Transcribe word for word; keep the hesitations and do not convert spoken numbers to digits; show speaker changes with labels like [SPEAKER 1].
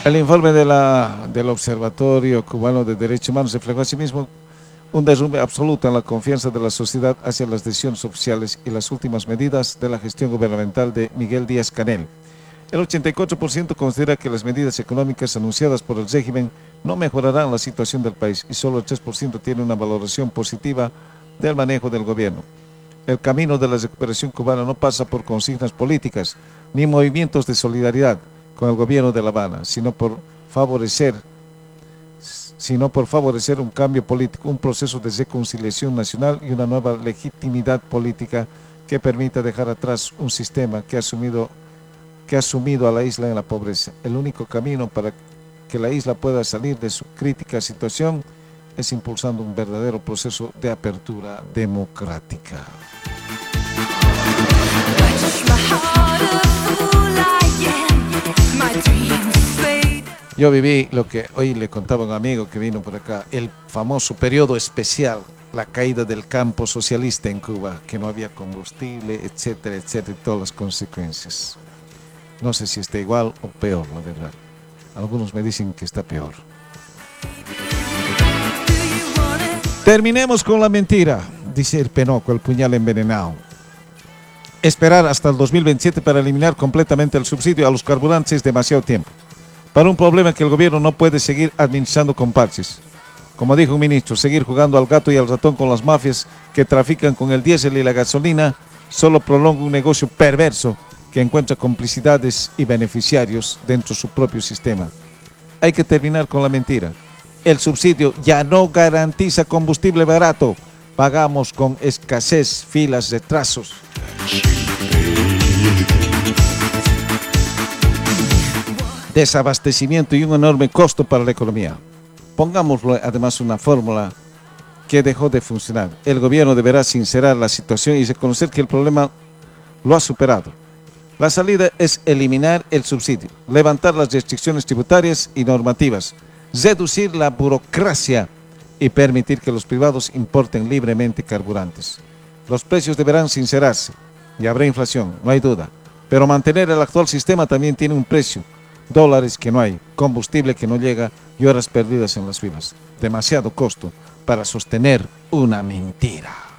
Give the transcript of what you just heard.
[SPEAKER 1] El informe de la, del Observatorio Cubano de Derechos Humanos reflejó asimismo un derrumbe absoluto en la confianza de la sociedad hacia las decisiones oficiales y las últimas medidas de la gestión gubernamental de Miguel Díaz-Canel. El ochenta y cuatro por ciento considera que las medidas económicas anunciadas por el régimen no mejorarán la situación del país y solo el tres por ciento tiene una valoración positiva del manejo del gobierno. El camino de la recuperación cubana no pasa por consignas políticas ni movimientos de solidaridad con el gobierno de La Habana, sino por favorecer, sino por favorecer un cambio político, un proceso de reconciliación nacional y una nueva legitimidad política que permita dejar atrás un sistema que ha asumido, que ha sumido a la isla en la pobreza. El único camino para que la isla pueda salir de su crítica situación es impulsando un verdadero proceso de apertura democrática. Yo viví lo que hoy le contaba un amigo que vino por acá, el famoso periodo especial, la caída del campo socialista en Cuba, que no había combustible, etcétera, etcétera, y todas las consecuencias. No sé si está igual o peor, la verdad. Algunos me dicen que está peor. Terminemos con la mentira, dice el Penoco, el puñal envenenado. Esperar hasta el dos mil veintisiete para eliminar completamente el subsidio a los carburantes es demasiado tiempo para un problema que el gobierno no puede seguir administrando con parches. Como dijo un ministro, seguir jugando al gato y al ratón con las mafias que trafican con el diésel y la gasolina solo prolonga un negocio perverso que encuentra complicidades y beneficiarios dentro de su propio sistema. Hay que terminar con la mentira. El subsidio ya no garantiza combustible barato. Pagamos con escasez, filas, retrasos. Desabastecimiento y un enorme costo para la economía. Pongámoslo además una fórmula que dejó de funcionar. El gobierno deberá sincerar la situación y reconocer que el problema lo ha superado. La salida es eliminar el subsidio, levantar las restricciones tributarias y normativas, reducir la burocracia y permitir que los privados importen libremente carburantes. Los precios deberán sincerarse y habrá inflación, no hay duda, pero mantener el actual sistema también tiene un precio. Dólares que no hay, combustible que no llega y horas perdidas en las filas. Demasiado costo para sostener una mentira.